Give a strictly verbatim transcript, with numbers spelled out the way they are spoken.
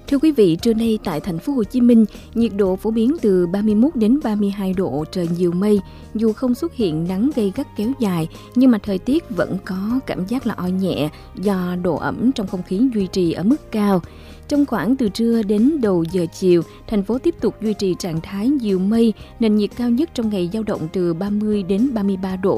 Thưa quý vị, trưa nay tại thành phố Hồ Chí Minh, nhiệt độ phổ biến từ ba mươi mốt đến ba mươi hai độ, trời nhiều mây. Dù không xuất hiện nắng gay gắt kéo dài, nhưng mà thời tiết vẫn có cảm giác là oi nhẹ do độ ẩm trong không khí duy trì ở mức cao. Trong khoảng từ trưa đến đầu giờ chiều, thành phố tiếp tục duy trì trạng thái nhiều mây, nền nhiệt cao nhất trong ngày dao động từ ba mươi đến ba mươi ba độ.